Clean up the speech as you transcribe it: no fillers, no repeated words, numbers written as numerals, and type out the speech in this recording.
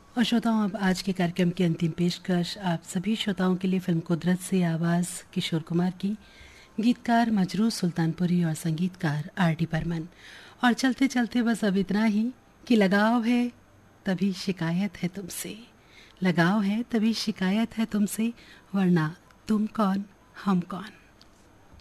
और श्रोताओं, अब आज के कार्यक्रम की अंतिम पेशकश आप सभी श्रोताओं के लिए फिल्म कुदरत से आवाज़ किशोर कुमार की, गीतकार मजरूह सुल्तानपुरी और संगीतकार आर.डी. बर्मन। और चलते चलते बस अब इतना ही कि लगाव है तभी शिकायत है तुमसे, लगाव है तभी शिकायत है तुमसे, वरना तुम कौन हम कौन।